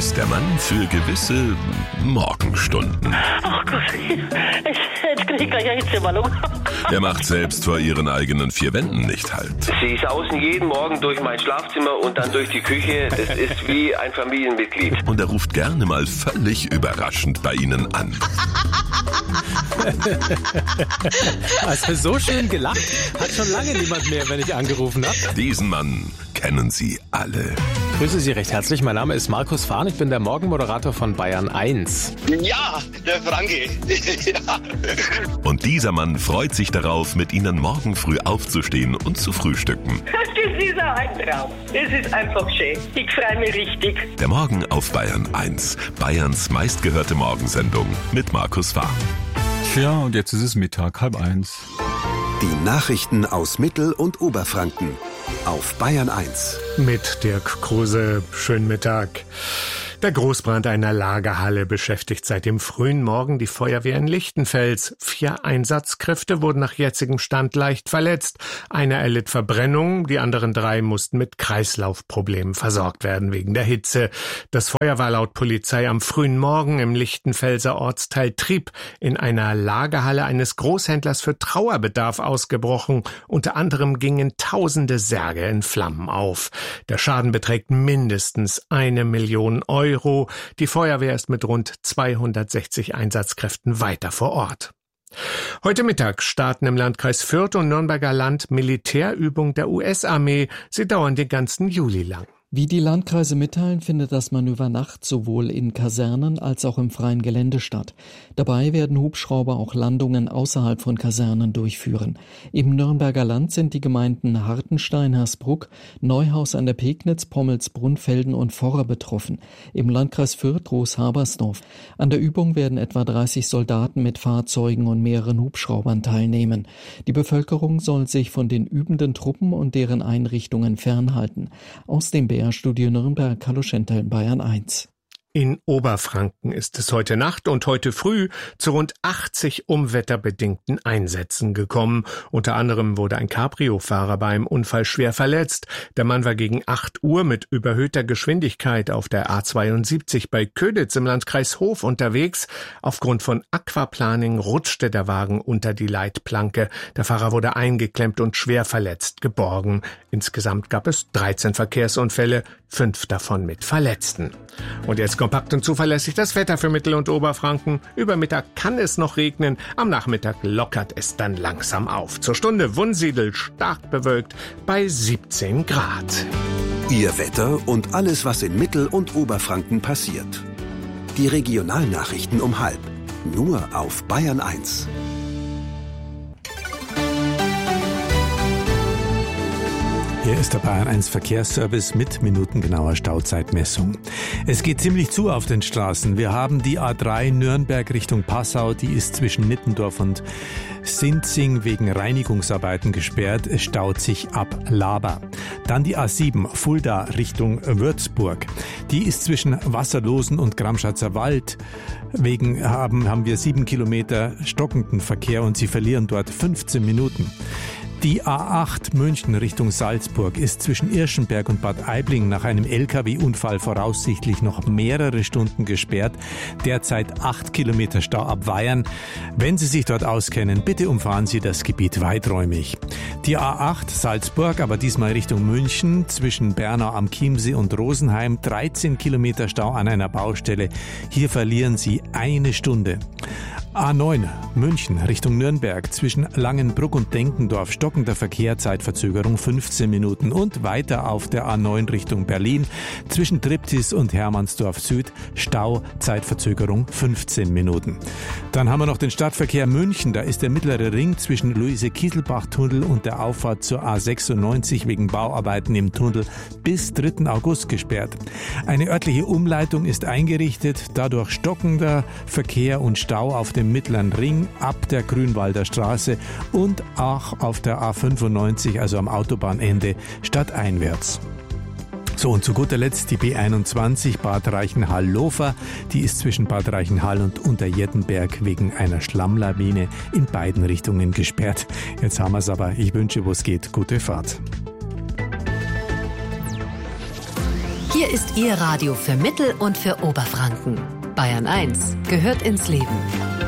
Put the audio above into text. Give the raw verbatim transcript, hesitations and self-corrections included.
ist der Mann für gewisse Morgenstunden. Ach Gott, jetzt krieg ich gleich eine Hitzewallung. Er macht selbst vor ihren eigenen vier Wänden nicht halt. Sie sausen jeden Morgen durch mein Schlafzimmer und dann durch die Küche. Das ist wie ein Familienmitglied. Und er ruft gerne mal völlig überraschend bei Ihnen an. Also so schön gelacht hat schon lange niemand mehr, wenn ich angerufen habe. Diesen Mann kennen Sie alle. Ich grüße Sie recht herzlich. Mein Name ist Markus Fahn. Ich bin der Morgenmoderator von Bayern eins. Ja, der Franke. Ja. Und dieser Mann freut sich darauf, mit Ihnen morgen früh aufzustehen und zu frühstücken. Das ist ein Traum. Das ist einfach schön. Ich freue mich richtig. Der Morgen auf Bayern eins. Bayerns meistgehörte Morgensendung mit Markus Fahn. Tja, und jetzt ist es Mittag, halb eins. Die Nachrichten aus Mittel- und Oberfranken auf Bayern eins. Mit Dirk Kruse, schönen Mittag. Der Großbrand einer Lagerhalle beschäftigt seit dem frühen Morgen die Feuerwehr in Lichtenfels. Vier Einsatzkräfte wurden nach jetzigem Stand leicht verletzt. Einer erlitt Verbrennung, die anderen drei mussten mit Kreislaufproblemen versorgt werden wegen der Hitze. Das Feuer war laut Polizei am frühen Morgen im Lichtenfelser Ortsteil Trieb in einer Lagerhalle eines Großhändlers für Trauerbedarf ausgebrochen. Unter anderem gingen tausende Särge in Flammen auf. Der Schaden beträgt mindestens eine Million Euro. Die Feuerwehr ist mit rund zweihundertsechzig Einsatzkräften weiter vor Ort. Heute Mittag starten im Landkreis Fürth und Nürnberger Land Militärübungen der U S-Armee. Sie dauern den ganzen Juli lang. Wie die Landkreise mitteilen, findet das Manöver Nacht sowohl in Kasernen als auch im freien Gelände statt. Dabei werden Hubschrauber auch Landungen außerhalb von Kasernen durchführen. Im Nürnberger Land sind die Gemeinden Hartenstein, Hersbruck, Neuhaus an der Pegnitz, Pommels, Brunfelden und Forra betroffen. Im Landkreis Fürth Groß-Habersdorf. An der Übung werden etwa dreißig Soldaten mit Fahrzeugen und mehreren Hubschraubern teilnehmen. Die Bevölkerung soll sich von den übenden Truppen und deren Einrichtungen fernhalten. Aus dem B R-Studio Nürnberg, Carlo Schentel in Bayern eins. In Oberfranken ist es heute Nacht und heute früh zu rund achtzig unwetterbedingten Einsätzen gekommen. Unter anderem wurde ein Cabrio-Fahrer bei einem Unfall schwer verletzt. Der Mann war gegen acht Uhr mit überhöhter Geschwindigkeit auf der A zweiundsiebzig bei Köditz im Landkreis Hof unterwegs. Aufgrund von Aquaplaning rutschte der Wagen unter die Leitplanke. Der Fahrer wurde eingeklemmt und schwer verletzt geborgen. Insgesamt gab es dreizehn Verkehrsunfälle, fünf davon mit Verletzten. Und jetzt kompakt und zuverlässig das Wetter für Mittel- und Oberfranken. Über Mittag kann es noch regnen, am Nachmittag lockert es dann langsam auf. Zur Stunde Wunsiedel stark bewölkt bei siebzehn Grad. Ihr Wetter und alles, was in Mittel- und Oberfranken passiert. Die Regionalnachrichten um halb. Nur auf Bayern eins. Hier ist der Bayern eins Verkehrsservice mit minutengenauer Stauzeitmessung. Es geht ziemlich zu auf den Straßen. Wir haben die A drei Nürnberg Richtung Passau, die ist zwischen Nittendorf und Sinzing wegen Reinigungsarbeiten gesperrt. Es staut sich ab Laber. Dann die A sieben Fulda Richtung Würzburg. Die ist zwischen Wasserlosen und Gramschatzer Wald. Wegen haben, haben wir sieben Kilometer stockenden Verkehr und Sie verlieren dort fünfzehn Minuten. Die A acht München Richtung Salzburg ist zwischen Irschenberg und Bad Aibling nach einem L K W-Unfall voraussichtlich noch mehrere Stunden gesperrt. Derzeit acht Kilometer Stau ab Weyern. Wenn Sie sich dort auskennen, bitte umfahren Sie das Gebiet weiträumig. Die A acht Salzburg, aber diesmal Richtung München, zwischen Bernau am Chiemsee und Rosenheim, dreizehn Kilometer Stau an einer Baustelle. Hier verlieren Sie eine Stunde. A neun München Richtung Nürnberg zwischen Langenbruck und Denkendorf stockender Verkehr, Zeitverzögerung fünfzehn Minuten und weiter auf der A neun Richtung Berlin zwischen Triptis und Hermannsdorf Süd Stau, Zeitverzögerung fünfzehn Minuten. Dann haben wir noch den Stadtverkehr München, da ist der mittlere Ring zwischen Luise-Kieselbach-Tunnel und der Auffahrt zur A sechsundneunzig wegen Bauarbeiten im Tunnel bis dritten August gesperrt. Eine örtliche Umleitung ist eingerichtet, dadurch stockender Verkehr und Stau auf dem mittleren Ring ab der Grünwalder Straße und auch auf der A fünfundneunzig, also am Autobahnende, stadteinwärts. So, und zu guter Letzt die B einundzwanzig Bad Reichenhall-Lofer. Die ist zwischen Bad Reichenhall und Unterjettenberg wegen einer Schlammlawine in beiden Richtungen gesperrt. Jetzt haben wir es aber. Ich wünsche, wo es geht, gute Fahrt. Hier ist Ihr Radio für Mittel- und für Oberfranken. Bayern eins gehört ins Leben.